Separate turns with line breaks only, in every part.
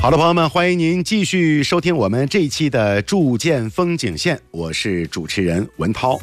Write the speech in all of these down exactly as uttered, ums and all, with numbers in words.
好的，朋友们，欢迎您继续收听我们这一期的筑建风景线，我是主持人文涛。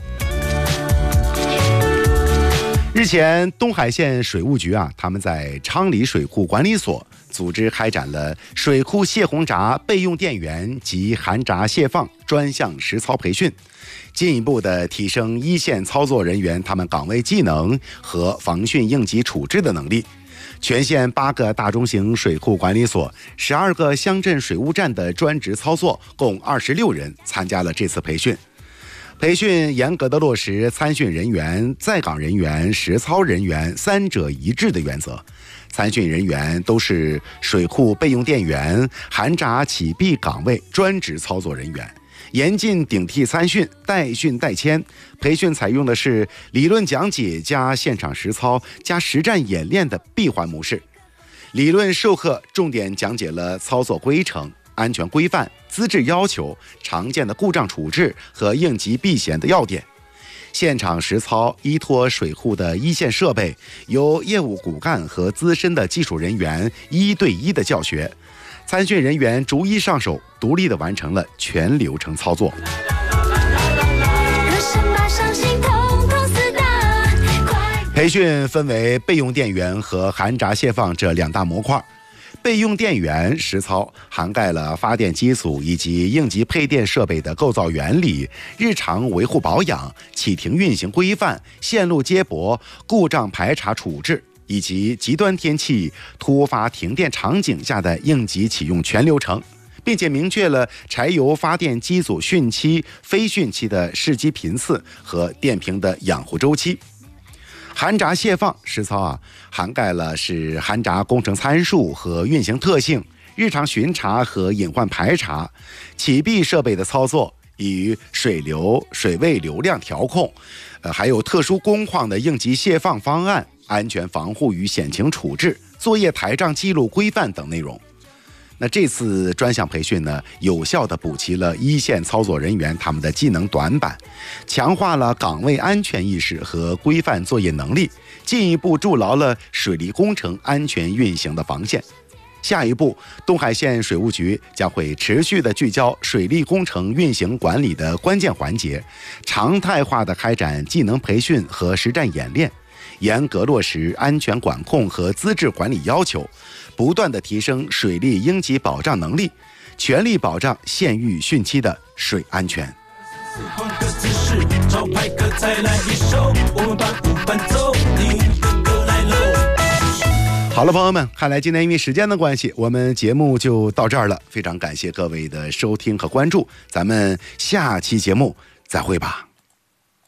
日前，东海县水务局啊，他们在昌黎水库管理所组织开展了水库泄洪闸备用电源及涵闸泄放专项实操培训，进一步的提升一线操作人员他们岗位技能和防汛应急处置的能力。全县八个大中型水库管理所、十二个乡镇水务站的专职操作共二十六人参加了这次培训。培训严格的落实参训人员、在岗人员、实操人员三者一致的原则。参训人员都是水库备用电源、涵闸启闭岗位专职操作人员，严禁顶替参训、代训代签。培训采用的是理论讲解加现场实操加实战演练的闭环模式。理论授课重点讲解了操作规程、安全规范、资质要求、常见的故障处置和应急避险的要点。现场实操依托水库的一线设备，由业务骨干和资深的技术人员一对一的教学，参训人员逐一上手，独立地完成了全流程操作。培训分为备用电源和涵闸泄放这两大模块。备用电源实操涵盖了发电机组以及应急配电设备的构造原理、日常维护保养、启停运行规范、线路接驳、故障排查处置，以及极端天气、突发停电场景下的应急启用全流程，并且明确了柴油发电机组汛期、非汛期的试机频次和电瓶的养护周期。涵闸泄放实操啊，涵盖了是涵闸工程参数和运行特性、日常巡查和隐患排查、启闭设备的操作，与水流、水位流量调控，呃，还有特殊工况的应急泄放方案、安全防护与险情处置、作业台账记录规范等内容。那这次专项培训呢，有效地补齐了一线操作人员他们的技能短板，强化了岗位安全意识和规范作业能力，进一步筑牢了水利工程安全运行的防线。下一步，东海县水务局将会持续地聚焦水利工程运行管理的关键环节，常态化地开展技能培训和实战演练，严格落实安全管控和资质管理要求，不断地提升水利应急保障能力，全力保障县域汛期的水安全。好了，朋友们，看来今天因为时间的关系，我们节目就到这儿了。非常感谢各位的收听和关注，咱们下期节目再会吧。